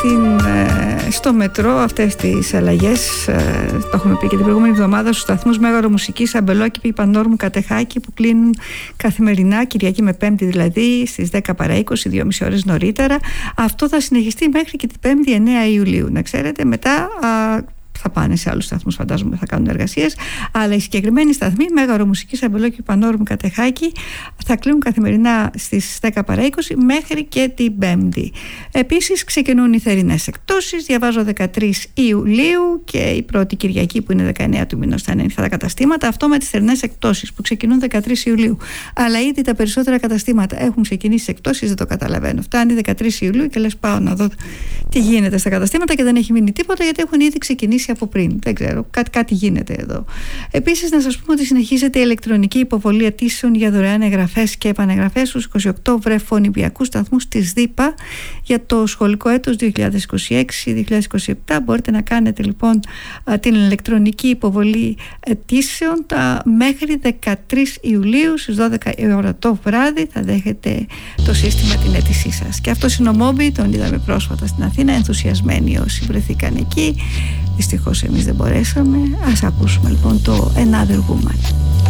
στο μετρό αυτές τις αλλαγές, το έχουμε πει και την προηγούμενη εβδομάδα, στους σταθμούς Μέγαρο Μουσικής, Αμπελόκηπη, Πανόρμου, Κατεχάκη, που κλείνουν καθημερινά, Κυριακή με Πέμπτη δηλαδή, στις 10 παρά 20, 2,5 ώρες νωρίτερα. Αυτό θα συνεχιστεί μέχρι και την Πέμπτη 9 Ιουλίου. Να ξέρετε, μετά θα πάνε σε άλλους σταθμούς, φαντάζομαι θα κάνουν εργασίες, αλλά οι συγκεκριμένοι σταθμοί Μέγαρο Μουσικής, Αμπελόκηπη, Πανόρμου, Κατεχάκη θα κλείνουν καθημερινά στις 10 παρά 20 μέχρι και την Πέμπτη. Επίσης ξεκινούν οι θερινές εκπτώσεις, διαβάζω 13 Ιουλίου, και η πρώτη Κυριακή που είναι 19 του μηνός θα είναι ανοιχτά τα καταστήματα. Αυτό με τις θερινές εκπτώσεις που ξεκινούν 13 Ιουλίου. Αλλά ήδη τα περισσότερα καταστήματα έχουν ξεκινήσει εκπτώσεις, δεν το καταλαβαίνω. Φτάνει 13 Ιουλίου και λες πάω να δω τι γίνεται στα καταστήματα και δεν έχει μείνει τίποτα, γιατί έχουν ήδη ξεκινήσει από πριν. Δεν ξέρω, κάτι γίνεται εδώ. Επίσης, να σας πούμε ότι συνεχίζεται η ηλεκτρονική υποβολή αιτήσεων για δωρεάν εγγραφές και επανεγγραφές στους 28 βρεφονιπιακούς σταθμούς της ΔΥΠΑ για το σχολικό έτος 2026-2027. Μπορείτε να κάνετε λοιπόν την ηλεκτρονική υποβολή αιτήσεων μέχρι 13 Ιουλίου στις 12 η ώρα το βράδυ. Θα δέχεται το σύστημα την αίτησή σας. Και αυτό είναι ο Μόμπι, τον είδαμε πρόσφατα στην Αθήνα, ενθουσιασμένοι όσοι βρεθήκαν εκεί. Δυστυχώς εμείς δεν μπορέσαμε. Ας ακούσουμε λοιπόν το Another Woman.